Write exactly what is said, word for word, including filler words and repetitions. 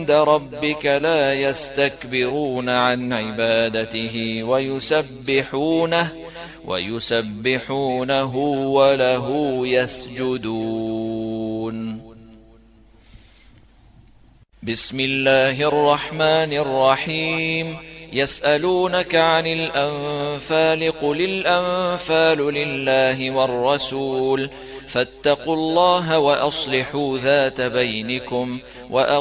عند ربك لا يستكبرون عن عبادته ويسبحونه ويسبحونه وله يسجدون. بسم الله الرحمن الرحيم. يسألونك عن الأنفال قل الأنفال لله والرسول فاتقوا الله وأصلحوا ذات بينكم